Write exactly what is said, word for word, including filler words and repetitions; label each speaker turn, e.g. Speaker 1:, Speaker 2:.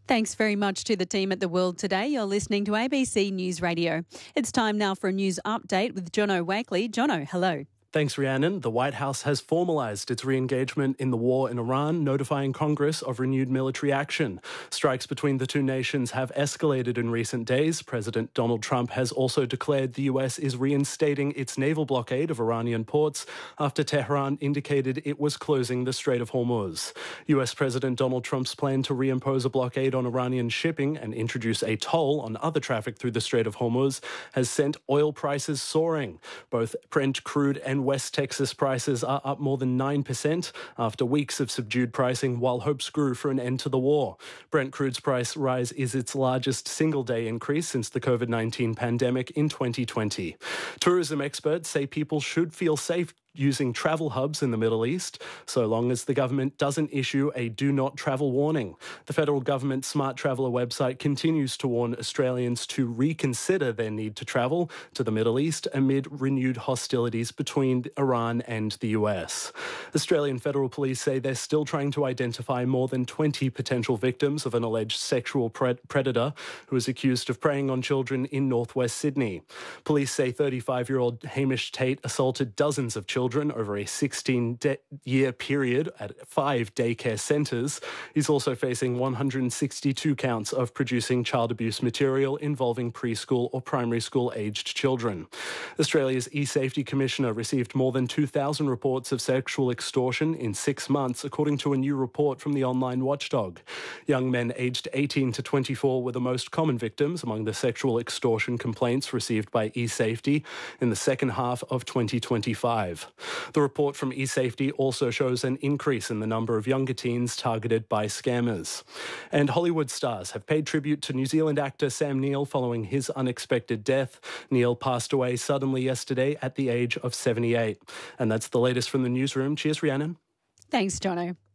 Speaker 1: Thanks very much to the team at The World Today. You're listening to A B C News Radio. It's time now for a news update with Jono Wakely. Jono, hello.
Speaker 2: Thanks, Rhiannon. The White House has formalised its re-engagement in the war in Iran, notifying Congress of renewed military action. Strikes between the two nations have escalated in recent days. President Donald Trump has also declared the U S is reinstating its naval blockade of Iranian ports after Tehran indicated it was closing the Strait of Hormuz. U S President Donald Trump's plan to reimpose a blockade on Iranian shipping and introduce a toll on other traffic through the Strait of Hormuz has sent oil prices soaring. Both Brent crude and West Texas prices are up more than nine percent after weeks of subdued pricing, while hopes grew for an end to the war. Brent crude's price rise is its largest single-day increase since the COVID nineteen pandemic in twenty twenty. Tourism experts say people should feel safe using travel hubs in the Middle East, so long as the government doesn't issue a do not travel warning. The federal government Smart Traveller website continues to warn Australians to reconsider their need to travel to the Middle East amid renewed hostilities between Iran and the U S. Australian Federal Police say they're still trying to identify more than twenty potential victims of an alleged sexual pred- predator who is accused of preying on children in northwest Sydney. Police say thirty-five-year-old Hamish Tate assaulted dozens of children over a sixteen-year period at five daycare centres. He's also facing one hundred sixty-two counts of producing child abuse material involving preschool or primary school aged children. Australia's e-safety commissioner received more than two thousand reports of sexual extortion in six months, according to a new report from the online watchdog. Young men aged eighteen to twenty-four were the most common victims among the sexual extortion complaints received by e-safety in the second half of twenty twenty-five. The report from eSafety also shows an increase in the number of younger teens targeted by scammers. And Hollywood stars have paid tribute to New Zealand actor Sam Neill following his unexpected death. Neill passed away suddenly yesterday at the age of seventy-eight. And that's the latest from the newsroom. Cheers, Rhiannon.
Speaker 1: Thanks, Jono.